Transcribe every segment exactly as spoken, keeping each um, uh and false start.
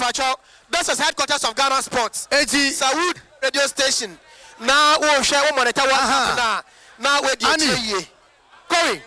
Pacho, this is headquarters of Ghana Sports. Eti Sawood radio station. Now we share one monitor one now. Now we do it. Corey.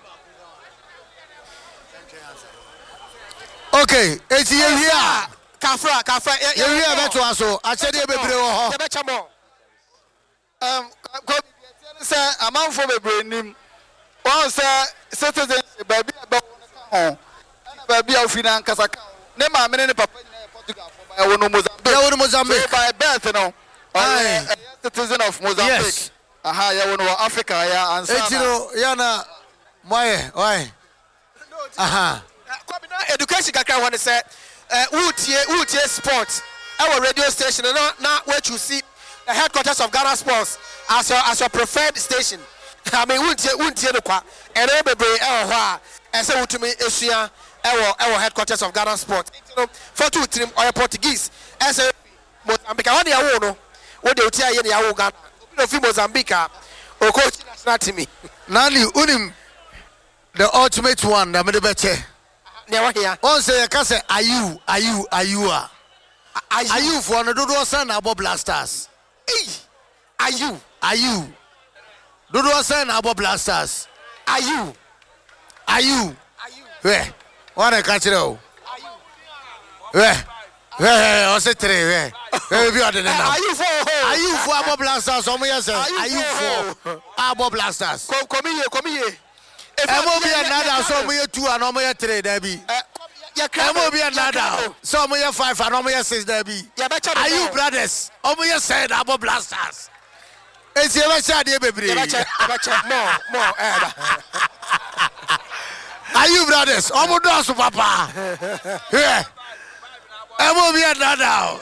Okay, eti ye here. Kafra, Kafra. Ye here beto aso. Achede bebre wo ho. Ye becha mo. Um, say amount for bebre nim. One say citizen baby about home. Baby ofina nkasa ka. Ne ma me ne papa nyina Portugal for by wono Mozambique. Ya wono Mozambique. So by birth no. I citizen of Mozambique. Yes. Aha, ya wono Africa ya answer. Eti no ya na moye, why? Aha. Education kakra one say uh Utie Utie Sports our radio station now now what you see the headquarters of Ghana Sports as your as your preferred station. I mean Utie Utie no kwa and bebre e ho a e say utumi esua e our headquarters of Ghana Sports. You know for two trim or Portuguese e say Mozambique what dey awo no what dey utie aye dey awo Ghana no fi Mozambique o coach national team. Nani unim the ultimate one that me beche. On say ka say ayu ayu ayua ayu for no dodo san abo blasters eh ayu ayu dodo san abo blasters ayu ayu we one ka kire o we we o se tre we we bi ode na ayu for ayu for abo blasters o mo yes ayu for abo blasters come come here come here. Emo be another so mo ye two and mo ye three there be. Emo be another so mo ye five and mo ye six there be. Are you brothers? Omo ye said about blasters. Ezi eba cha de bebre. Eba cha eba cha more more eh. Are you brothers? Omo do aso papa. Yeah. Emo be another.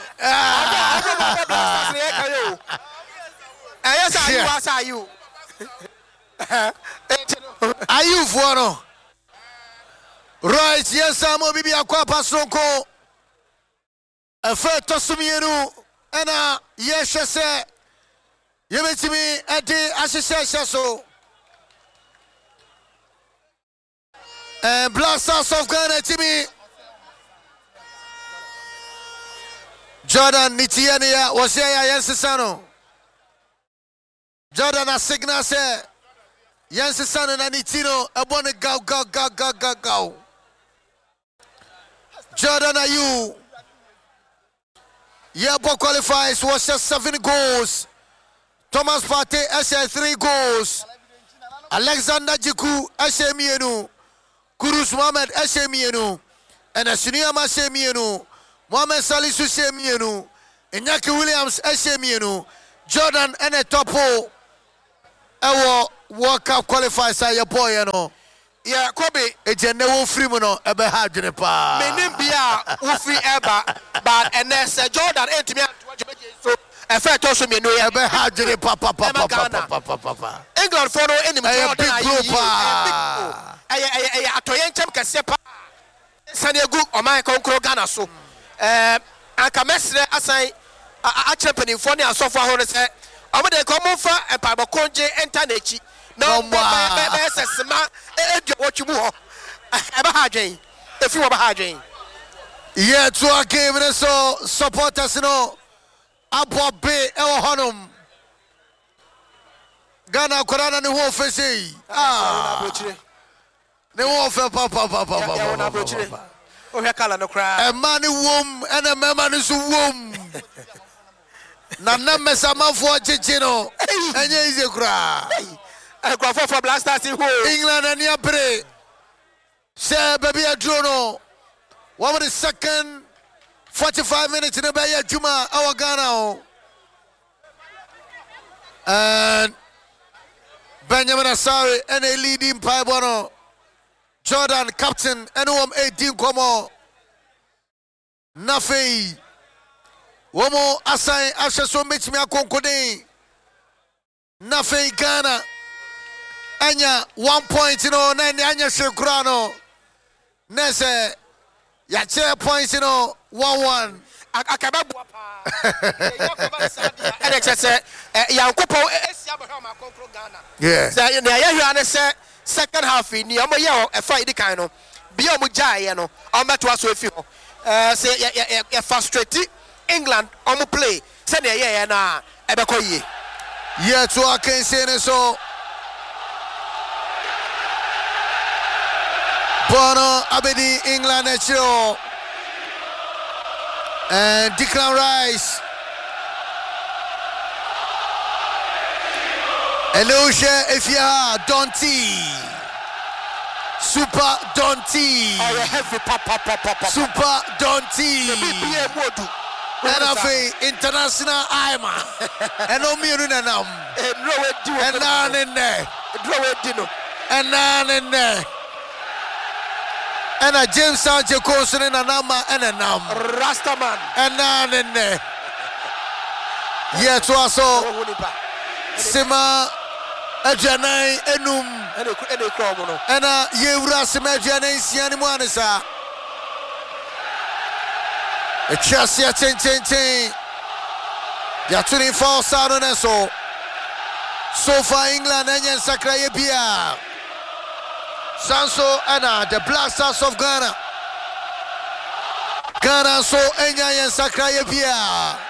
Eh yes are you as are you? Are you for no? Right, yes, I'm a baby aqua pasonko. A fair tosumienu, and a yes, I say, you met me at the association so. And Blasters of Ghana, Timmy Jordan Nitiania was here, yes, Sano. Jordan a signal say. Yansi San and Anitino, a bonnet go, go, go, go, go, go. Jordan, are you? Yabo qualifies, was just seven goals. Thomas Partey, S A three goals. Alexander Jiku, S A Mienu. Kurus Mohamed, S A Mienu. And Asuniyama S A Mienu. Mohamed Salisu S A Mienu. Iñaki Williams, S A Mienu. Jordan and a topo. Ewo World Cup qualifiers say your boy, you know. Yeah, Kobe. It's a no free mono, a behad in a pa. Meaning be a free ever, but and there's a Jordan and me so a fair toss me no a behad in a papa papa papa papa. England for no enemy. A big group. A Toyen Champ Casepa Sandiago or my Concro Ghana so. Uh, and Kamesre assign a champion in Fonia so far. I'm going to come over and Papa Conje and Tanechi. No more. What you want? Ever Hajay. If you were Hajay. Yeah, to our game, so support us, you know. Abo Bay, El Honum. Ghana, Korana, the wolf is ah, the wolf, papa, papa, papa. Oh, her color no cry. A man womb and a man is a womb. Nana mesama for chichino. Enye is a cry. I go for blasters in England and Yapre. Say, baby, a drono. What was the second forty-five minutes in the Bay Juma, our Ghana? And Benjamin Asari and a leading Paibono. Jordan, captain, and um eighteen Como. Nafi. Womo assign Asha so meet me a concording. Nafi Ghana. Anya one point, you know, nine Anya Shukrano. Nese Yache points, you know, one one. Akababu. And I said, Yankopo Esiabahama Concro Ghana. Yeah. Say, second half in Yamoya, a fight the kind of Biomujai, you know, I'm at was with you. uh, say yeah yeah yeah, yeah frustrate England on play. Say yeah yeah na ebeko ye. Yeah, to I can say so. Bono Abedi England Nacho and Declan Rice. Eloge Efia Donti. Super Donti. Oh, heavy papa papa Super Donti. And of international Ima. And no Mirunanam. And none in there. And none in there. And a James Sanchez Coulson and a number and a num. Rastaman. And none in there. Yet was so. Sima Ajanai Enum. And a Yura Simajane Sianimanisa. A Chassia Tin Tin Tin. They are twenty-four Saturn and so. So far, England and Yan Sakraya Bia. Sanso Anna, the Black Stars of Ghana. Ghana so Enya Yan Sakraya Bia.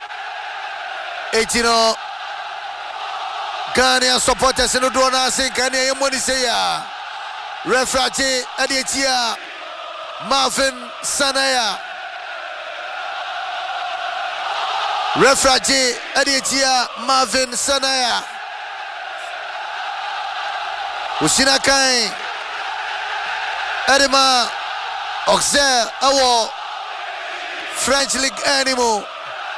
Eitino Ghana supporters in the Dona Sing Ghana Yamoniseya. Refrati Adietia Marvin Sanaya. Refrati Adietia Marvin Sanaya. Usina Kain Edema Auxerre Awo French League Animal.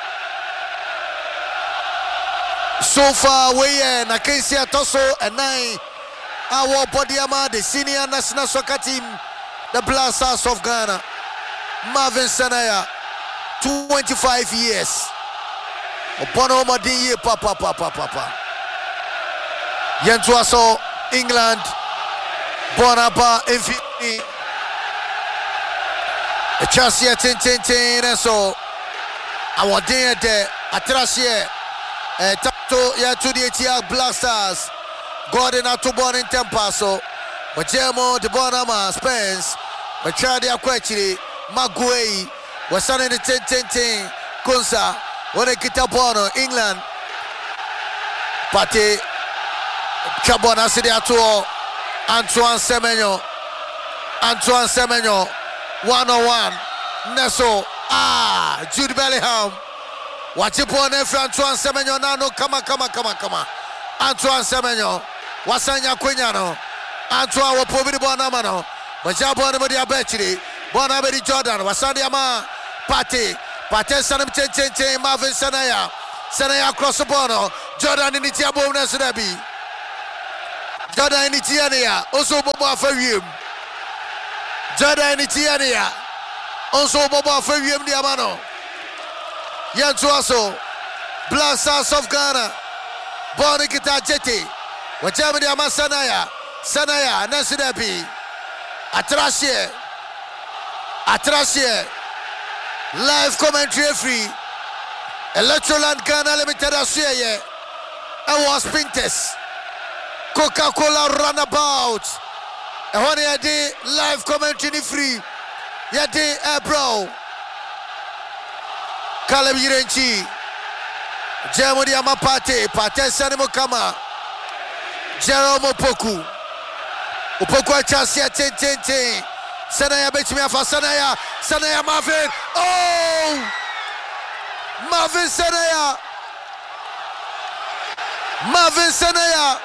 So far away na Kensia Toso and nine our Bodiama, the senior national soccer team, the Black Stars of Ghana. Marvin Sanaya, twenty-five years. Opono Madinye papa papa papa. Yentuaso England Bonapa Infinity. A chassis at ten ten ten and so I want there Atrasie Tato ya to the Tia Black Stars. Gordon out to born in Tempaso. Majemo de Bonama Spence. Machadi Aquachi Maguey was signing the ten ten ten Kunsa. When kita bono England Pate Chabona City Atuo Antoine Semenyo Antoine Semenyo one oh one Neso Ah Jude Bellingham Watch it on every Antoine Semenyo Nano Kama Kama Kama Kama Antoine Semenyo Wasanya Quinyano Antoine Wapobidi Bonamano Majabona Media Betri Bonabedi Jordan Wasandiama Pate Pate Sanam Chen Chen Chen Marvin Sanaya Sanaya across the bono Jordan in the Tiabo Nasrabi Jordan in the Tiania also Boba for him Jordan in the Tiania also Boba for him Diamano Yantuaso Black Stars of Ghana Bonikita Jeti Wajami Diama Sanaya Sanaya Nasrabi Atrasie Atrasie Live commentary free. Electroland Ghana Limited Australia. I was Pintes. Coca-Cola runabout. And when you did live commentary free, you did a bro. Caleb Yirenchi. Jeremy Amapate. Pate Sanimo Kama. Jerome Opoku. Opoku Achasia ten ten ten. Sanaya Betchmia for Sanaya. Sanaya Marvin. Oh! Marvin Sanaya. Marvin Sanaya.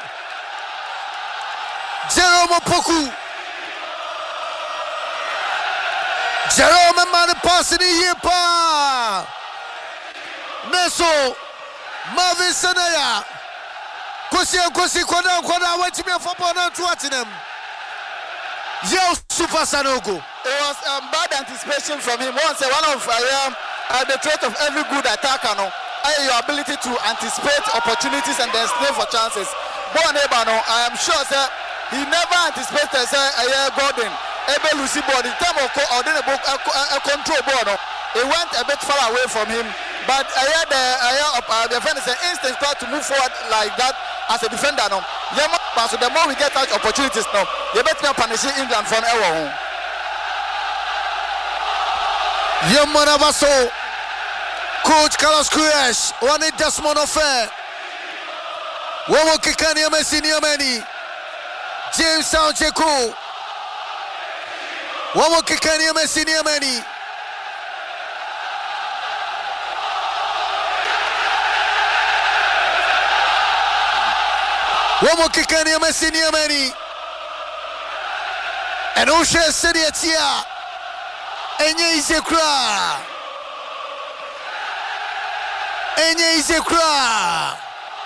Jerome Opoku. Jerome man passing here pa. Neso. Marvin Sanaya. Kosi Kosi Kona Kona Wetchmia for Bona to Atinum. Yo, Super Sanogo. It was um, bad anticipation from him. Once, uh, one of uh, uh, the trait of every good attacker, no, uh, your ability to anticipate opportunities and then slay for chances. Bon Ebano, I am sure, sir, he never anticipated, sir, uh, Gordon. Ebe Lucy ball, the time of or the book a control ball, no, it went a bit far away from him. But I had the uh, the defender say instinct to move forward like that as a defender, no. So the more we get out opportunities now, you better not punish England for an hour. Yamana Vaso, Coach Carlos Kuresh, one in Desmond Affair. Womo Kikani Messi Niamani, James Sancheco. Womo Kikani Messi Niamani. Womo Kikani Messi Niamani. And Osha Sediatia. Enye Izekra. Enye Izekra.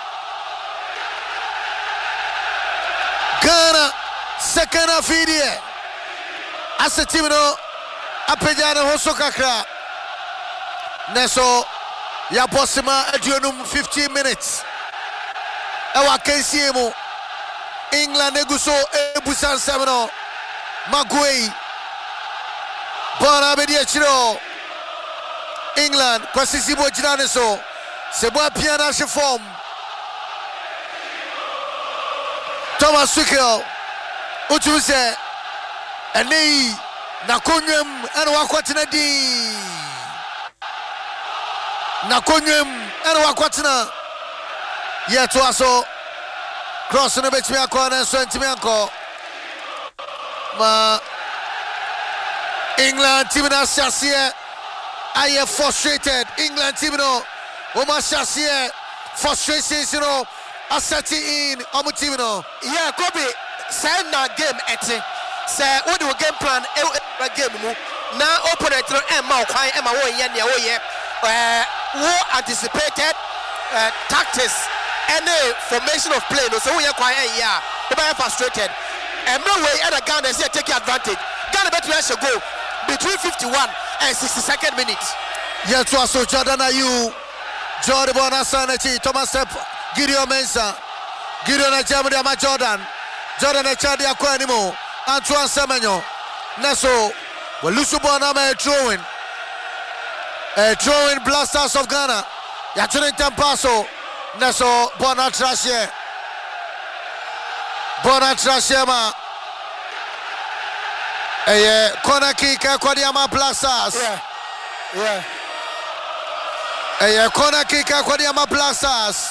Ghana, second half here. As a team, no, Apejana Hosokakra. Neso, Yaposima, Adionum, fifteen minutes. Ewa Kensiemo. England, Neguso, Ebusan Semino. Magui. Bona Bediachiro. England, Kwasisibo Jinaneso. Seboa Piana Shefom. Thomas Tuchel. Utuse. Eni. Nakonyem. And Wakwatina D. Nakonyem. And Wakwatina. Yet also. Crossing the bitch me a corner and sent me uncle. Ma England team na Shasia. I am frustrated. England team no. Oma Shasia. Frustrations, you know. I set it in. Omu team no. Yeah, Kobe. Send na game eti. Say what do game plan? A game mu. Now opponent no Emma Kwai Emma wo ye ne wo ye. Uh, who anticipated uh, tactics. Any formation of play, no, so we are quite a year. We're frustrated. And no way, and Ghana is here taking advantage. Ghana better should go between fifty-one and sixty-second minutes. Yes, so Jordan, are you? Jordan Bonasanati, Thomas Step, Gideon Mensa, Gideon Germany, my Jordan, Jordan Chadi Aquanimo, Antoine Semenyo, Neso, Walusu Bonama throwing, a throwing blasters of Ghana, Yaturin Tampaso. Neso bona trashe bona trashe ma eye corner kick kwa diama blasters yeah yeah eye corner kick kwa diama blasters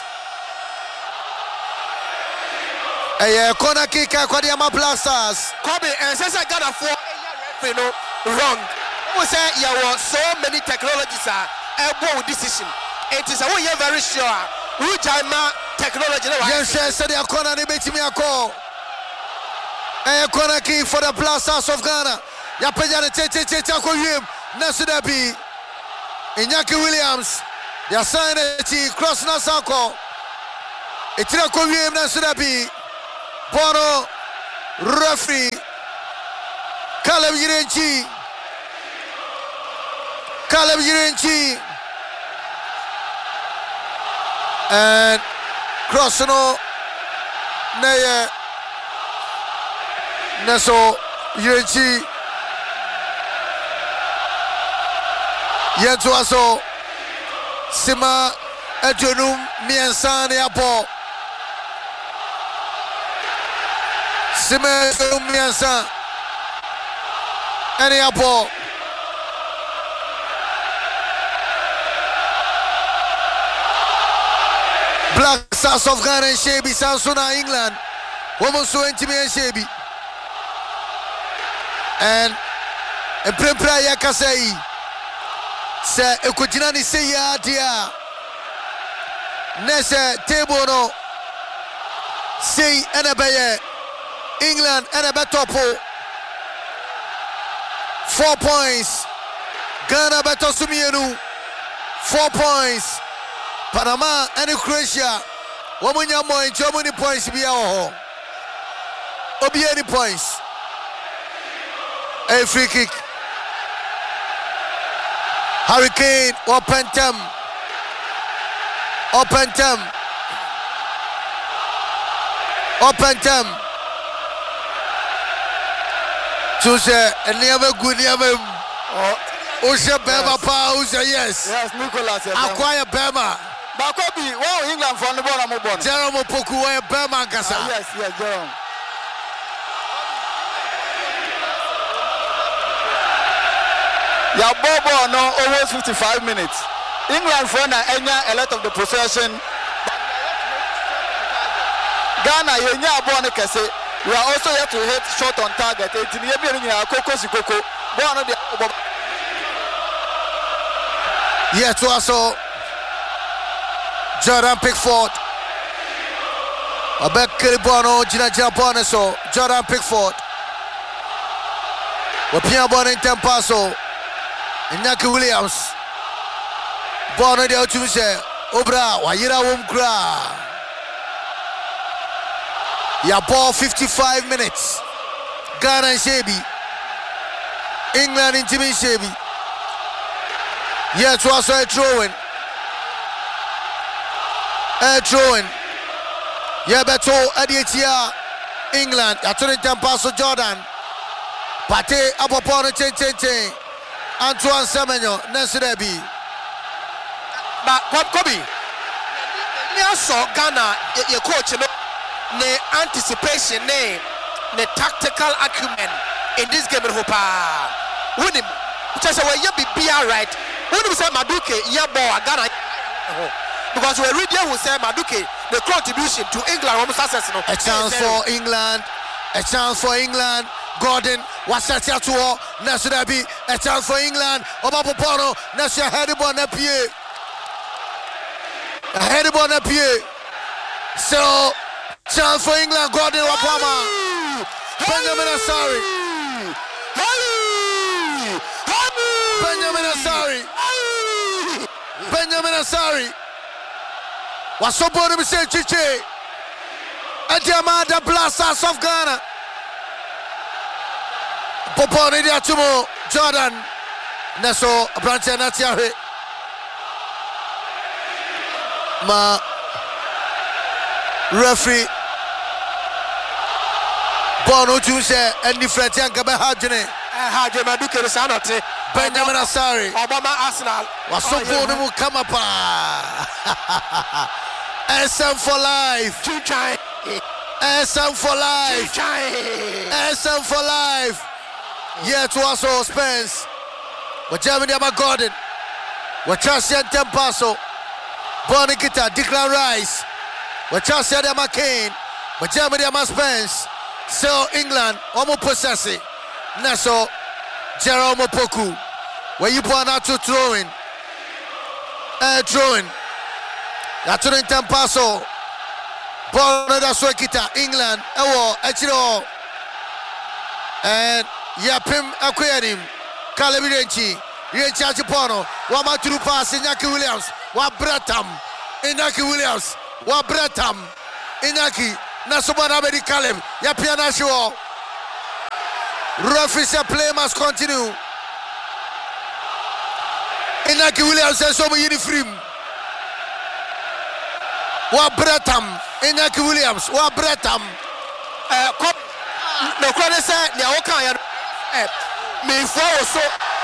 eye corner kick kwa diama blasters Kobe and says I got a four you know wrong we say there were so many technologies are a decision it is a way you're very sure. Which I'm technology. Yes, yes, the corner, the betting me a call. A corner key for the blasters of Ghana. Yapajana Tete Tete him. Nasudabi. Inyaki Williams. They are signing it. Cross Nasako. Itrako him. Nasudabi. Bono. Referee. Caleb Yirenchi. Caleb Yirenchi. And Crossino Neye Neso Yuchi Yentuaso Sima Edunum Miensani Apo Sima Edunum Miensan Any Apo Black Stars of Ghana and Shebi Sansuna England. Woman so intimate Shebi. And a prempra yakasei. Say a kutinani say ya dia. Nese table no. Say Anabaye. England Anabatopo. Four points. Ghana Beto Sumienu. Four points. Panama and Croatia. Womunya mo in Germany points be our Obi any points. A free kick. Hurricane open them. Open them. Open them. To say and never good never. Osha Bema pa Osha yes. Yes, Nicholas. Acquire Bema. Bakobi, wow, England from the bottom of Bon. Jerome Poku, where Bema Kasa. Yes, yes, Jerome. Ya bobo no almost fifty-five minutes. England for na enya a lot of the possession. Ghana yenya ball no kese. We are also yet to hit shot on target. Etini ye bi ni nyina koko si koko. Ball no dey. Yeah, to also Jordan Pickford. Abek Kilibono, Gina Japone so Jordan Pickford. Wapia Bon in Tempaso. Iñaki Williams. Bono de Otumse. Obra, Wayira Wumkra. Ya ball fifty-five minutes. Ghana and Shebi. England in Jimmy Shebi. Yeah, it was a throwing. A throwing. Yeah, Beto, Adietia, England. I turn it down pass Jordan. Pate, Apopon, Chen Chen Chen. Antoine Semenyo, Nesudebi. But Kobe, I saw Ghana, your coach, you know, the anticipation, the tactical acumen in this game in Hopa. Win him. Just say, well, you be all right. When we say Maduke, yeah, boy, Ghana. Because we read here who say Maduke, the contribution to England almost success. A chance for England. A chance for England. Gordon, what's that to all? Nesudebi. A chance for England. Obapopono, Nesu Headibon Nepie. Headibon Nepie. So, chance for England. Gordon Wapama. Benjamin Asari. Benjamin Asari. Benjamin Asari. What's up on him say Chiche? Adiamada Blasters of Ghana. Popo Nidia Tumo Jordan. Neso Branche Natiare. Ma referee Bono Tuesday and the Fretian Gabe Hajane. Haje Maduke the Sanote. Benjamin Asari. Obama Arsenal. What's up on him come up? S M for life. Chuchai. S M for life. Chuchai. S M for life. Yeah, to also Spence. But Germany about Gordon. What Chelsea and Tempaso. Bonikita, Declan Rice. What Chelsea and McCain. But Germany about Spence. So England, almost possessing. Naso, Jerome Opoku. Where you point out to throwing. Uh, throwing. That's in Tempaso. Bono Swekita, England. Ewo, Echiro. And Yapim Aquarium. Caleb Renchi. Renchi Achipono. Wama through pass. Iñaki Williams. Wa Bretam. Iñaki Williams. Wa Bretam. Iñaki. Nasobana Bedi Caleb. Yapiana Show. Referee said play must continue. Iñaki Williams says so many free. Wa Bretam. Iñaki Williams. Wa Bretam. Uh, no credit said, Niaoka, me for so